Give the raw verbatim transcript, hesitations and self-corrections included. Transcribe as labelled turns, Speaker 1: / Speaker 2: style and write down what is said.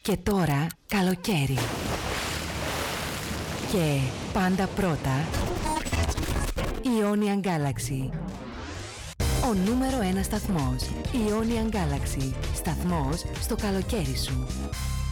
Speaker 1: Και τώρα καλοκαίρι. Και πάντα πρώτα Ionian Galaxy. Ο νούμερο ένα σταθμός Ionian Galaxy. Σταθμός στο καλοκαίρι σου.